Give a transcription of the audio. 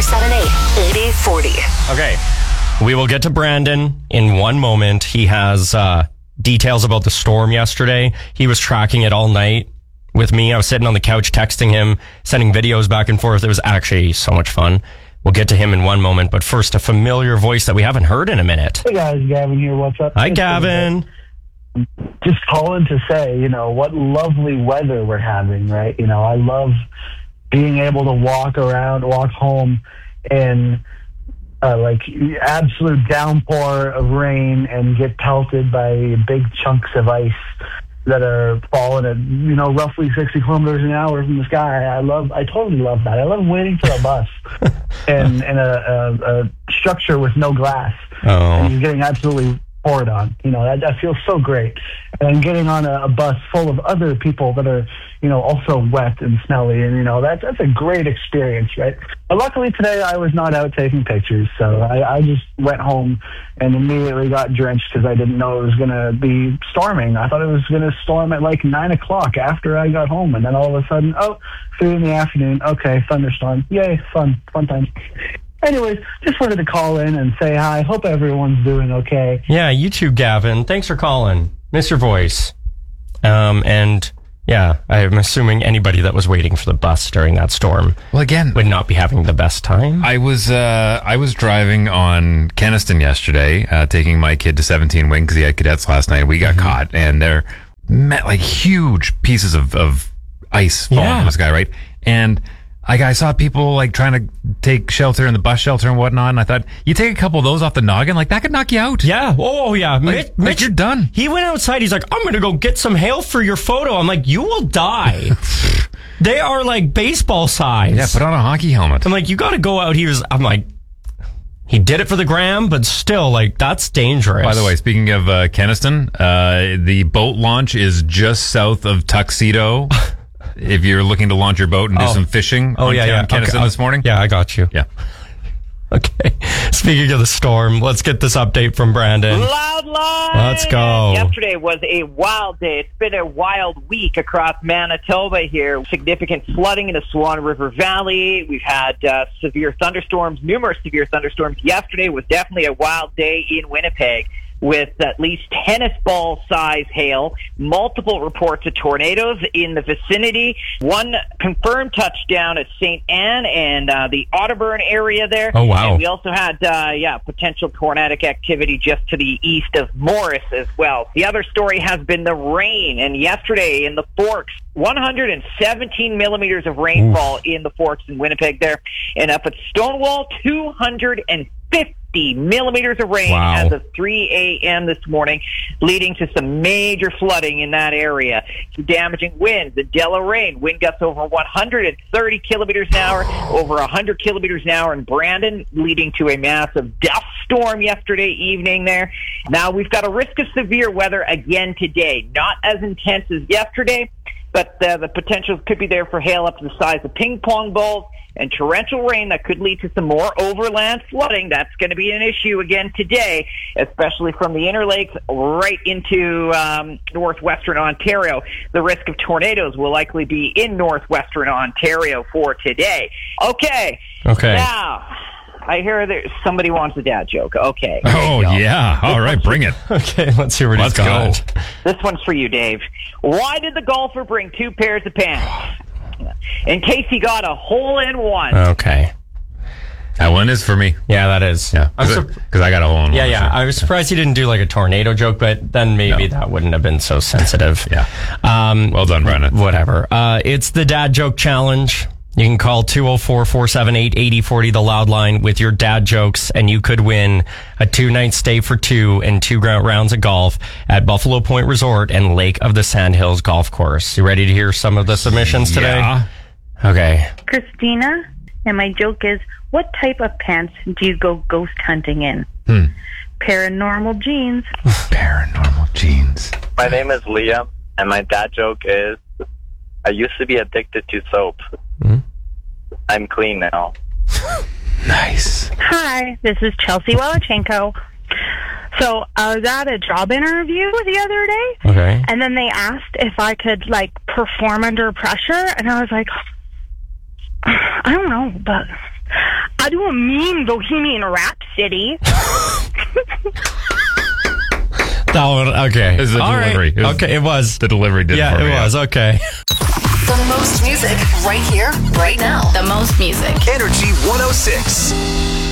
478-8040. Okay. We will get to Brandon in one moment. He has details about the storm yesterday. He was tracking it all night with me. I was sitting on the couch texting him, sending videos back and forth. It was actually so much fun. We'll get to him in one moment, but first, a familiar voice that we haven't heard in a minute. Hey guys, Gavin here. What's up? Hi, Gavin. Just calling to say, what lovely weather we're having, right? I love being able to walk home in absolute downpour of rain and get pelted by big chunks of ice that are falling at, roughly 60 kilometers an hour from the sky. I totally love that. I love waiting for a bus in a structure with no glass. And you're getting absolutely poured on. That feels so great. And getting on a bus full of other people that are, also wet and smelly. And, that's a great experience, right? But luckily today I was not out taking pictures. So I just went home and immediately got drenched because I didn't know it was going to be storming. I thought it was going to storm at 9 o'clock after I got home. And then all of a sudden, 3 in the afternoon. Okay, thunderstorm. Yay, fun time. Anyways, just wanted to call in and say hi. Hope everyone's doing okay. Yeah, you too, Gavin. Thanks for calling. Miss your voice. And yeah, I'm assuming anybody that was waiting for the bus during that storm would not be having the best time. I was driving on Kenaston yesterday, taking my kid to 17 Wing because he had cadets last night. We got caught, and they're huge pieces of ice falling from the sky, right? And I saw people trying to take shelter in the bus shelter and whatnot, and I thought, you take a couple of those off the noggin, that could knock you out. Yeah. Oh, yeah. Mitch, you're done. He went outside. He's like, I'm going to go get some hail for your photo. I'm like, you will die. They are baseball size. Yeah, put on a hockey helmet. I'm like, you got to go out. I'm like, he did it for the gram, but still, that's dangerous. By the way, speaking of Kenaston, the boat launch is just south of Tuxedo. If you're looking to launch your boat and do some fishing on Kenaston this morning. Yeah, I got you. Yeah. Okay. Speaking of the storm, let's get this update from Brandon. Loudline! Let's go. Yesterday was a wild day. It's been a wild week across Manitoba here. Significant flooding in the Swan River Valley. We've had severe thunderstorms, numerous severe thunderstorms. Yesterday was definitely a wild day in Winnipeg, with at least tennis ball size hail, multiple reports of tornadoes in the vicinity, one confirmed touchdown at St. Anne and the Otterburn area there. Oh, wow. And we also had, potential tornadic activity just to the east of Morris as well. The other story has been the rain, and yesterday in the Forks, 117 millimeters of rainfall in the Forks in Winnipeg there, and up at Stonewall, 250 millimeters of rain as of 3 a.m. this morning, leading to some major flooding in that area. Damaging winds, the Deloraine, wind gusts over 130 kilometers an hour, over 100 kilometers an hour in Brandon, leading to a massive dust storm yesterday evening there. Now we've got a risk of severe weather again today, not as intense as yesterday, but the potential could be there for hail up to the size of ping pong balls and torrential rain that could lead to some more overland flooding. That's going to be an issue again today, especially from the Inner Lakes right into northwestern Ontario. The risk of tornadoes will likely be in northwestern Ontario for today. Okay. Now, I hear that somebody wants a dad joke. Okay. Oh, yeah. All right, bring it. Okay, let's hear what he's got. This one's for you, Dave. Why did the golfer bring 2 pairs of pants? In case he got a hole-in-one. Okay. That one is for me. Yeah, that is. Yeah, because I got a hole-in-one. Yeah. I was surprised he didn't do a tornado joke, but then maybe that wouldn't have been so sensitive. Yeah. Well done, Brandon. Whatever. It's the Dad Joke Challenge. You can call 204-478-8040, the loud line, with your dad jokes, and you could win a 2-night stay for 2 and 2 rounds of golf at Buffalo Point Resort and Lake of the Sandhills Golf Course. You ready to hear some of the submissions today? Yeah. Okay. Christina, and my joke is, what type of pants do you go ghost hunting in? Paranormal jeans. Paranormal jeans. My name is Liam, and my dad joke is, I used to be addicted to soap. I'm clean now. Nice. Hi, this is Chelsea Wellichenko. So I was at a job interview the other day. Okay. And then they asked if I could, perform under pressure. And I was like, I don't know, but I don't mean Bohemian Rhapsody. That one, okay. It was the All delivery. right. It was- Okay, it was. The delivery did Yeah, it for it me. was. Okay. The most music right here, right now. The most music. Energy 106.